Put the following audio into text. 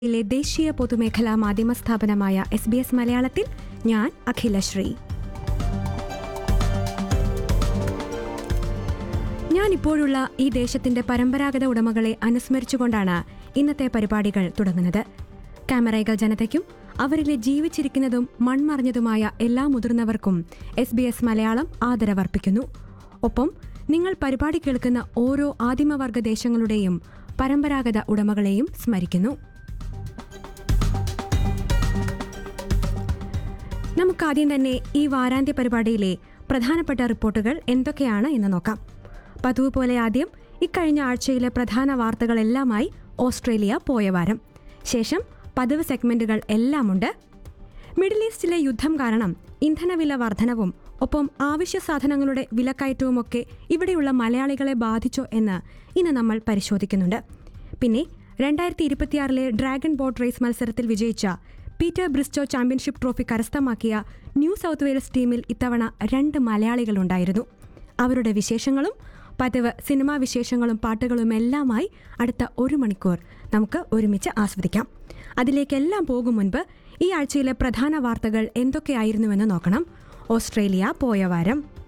ിലെ ദേശീയ പൊതുമേഖലാ മാധ്യമ സ്ഥാപനമായ SBS മലയാളത്തിൽ ഞാൻ അഖിലശ്രീ. ഞാനിപ്പോഴുള്ള ഈ ദേശത്തിന്റെ പരമ്പരാഗത ഉടമകളെ അനുസ്മരിച്ചുകൊണ്ടാണ് ഇന്നത്തെ പരിപാടികൾ തുടങ്ങുന്നത്. ക്യാമറകൾ ജനതയ്ക്കും അവരിലെ ജീവിച്ചിരിക്കുന്നതും മൺമറഞ്ഞതുമായ എല്ലാ മുതിർന്നവർക്കും SBS മലയാളം ആദരവർപ്പിക്കുന്നു. ഒപ്പം നിങ്ങൾ പരിപാടി കേൾക്കുന്ന ഓരോ ആദിമവർഗ ദേശങ്ങളുടെയും പരമ്പരാഗത ഉടമകളെയും സ്മരിക്കുന്നു. നമുക്കാദ്യം തന്നെ ഈ വാരാന്ത്യ പരിപാടിയിലെ പ്രധാനപ്പെട്ട റിപ്പോർട്ടുകൾ എന്തൊക്കെയാണ് എന്ന് നോക്കാം. പതിവ് പോലെ ആദ്യം ഇക്കഴിഞ്ഞ ആഴ്ചയിലെ പ്രധാന വാർത്തകളെല്ലാമായി ഓസ്ട്രേലിയ പോയ വാരം. ശേഷം പതിവ് സെഗ്മെന്റുകൾ എല്ലാമുണ്ട്. മിഡിൽ ഈസ്റ്റിലെ യുദ്ധം കാരണം ഇന്ധനവില വർധനവും ഒപ്പം ആവശ്യ സാധനങ്ങളുടെ വിലക്കയറ്റവുമൊക്കെ ഇവിടെയുള്ള മലയാളികളെ ബാധിച്ചോ എന്ന് ഇന്ന് നമ്മൾ പരിശോധിക്കുന്നുണ്ട്. പിന്നെ 2026 ഡ്രാഗൺ ബോട്ട് റേസ് മത്സരത്തിൽ വിജയിച്ച പീറ്റർ ബ്രിസ്റ്റോ ചാമ്പ്യൻഷിപ്പ് ട്രോഫി കരസ്ഥമാക്കിയ ന്യൂ സൗത്ത് വെയിൽസ് ടീമിൽ ഇത്തവണ 2 മലയാളികളുണ്ടായിരുന്നു. അവരുടെ വിശേഷങ്ങളും പതിവ് സിനിമാ വിശേഷങ്ങളും പാട്ടുകളുമെല്ലാമായി അടുത്ത 1 മണിക്കൂർ നമുക്ക് ഒരുമിച്ച് ആസ്വദിക്കാം. അതിലേക്കെല്ലാം പോകും മുൻപ് ഈ ആഴ്ചയിലെ പ്രധാന വാർത്തകൾ എന്തൊക്കെയായിരുന്നുവെന്ന് നോക്കണം. ഓസ്ട്രേലിയ പോയ വാരം.